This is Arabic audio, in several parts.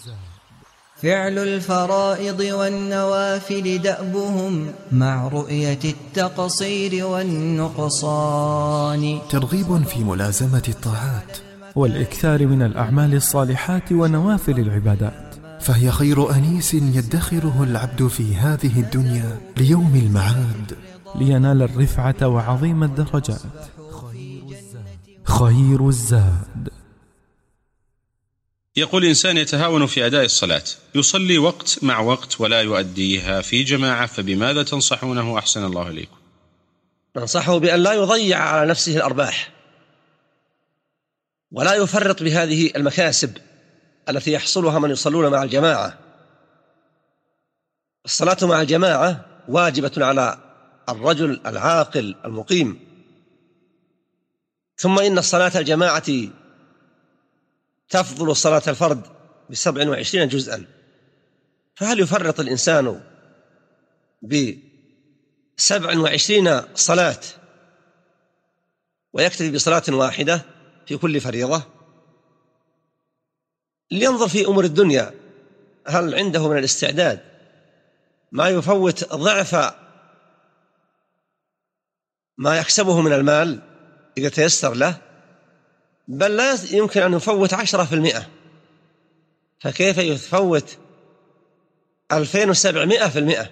فعل الفرائض والنوافل دأبهم مع رؤية التقصير والنقصان. ترغيب في ملازمة الطاعات والإكثار من الأعمال الصالحات ونوافل العبادات، فهي خير أنيس يدخره العبد في هذه الدنيا ليوم المعاد، لينال الرفعة وعظيم الدرجات. خير الزاد. يقول إنسان يتهاون في أداء الصلاة، يصلي وقت مع وقت ولا يؤديها في جماعة، فبماذا تنصحونه أحسن الله إليكم؟ ننصحه بأن لا يضيع على نفسه الأرباح، ولا يفرط بهذه المكاسب التي يحصلها من يصلون مع الجماعة. الصلاة مع الجماعة واجبة على الرجل العاقل المقيم، ثم إن الصلاة الجماعة تفضل صلاة الفرد ب27 جزءا، فهل يفرط الإنسان ب27 صلاة ويكتفي بصلاة واحدة في كل فريضة؟ لينظر في أمور الدنيا، هل عنده من الاستعداد ما يفوت ضعف ما يكسبه من المال إذا تيسر له؟ بل لا يمكن أن يفوت 10%، فكيف يفوت 2700%؟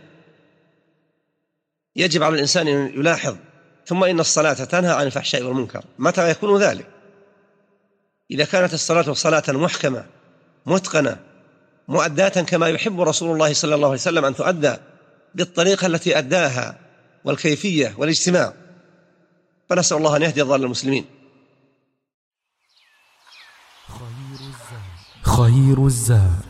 يجب على الإنسان أن يلاحظ. ثم إن الصلاة تنهى عن الفحشاء والمنكر. متى يكون ذلك؟ إذا كانت الصلاة صلاة محكمة متقنة مؤداة كما يحب رسول الله صلى الله عليه وسلم أن تؤدى بالطريقة التي أداها والكيفية والاجتماع. فنسأل الله أن يهدي ضال المسلمين. خير الزاد.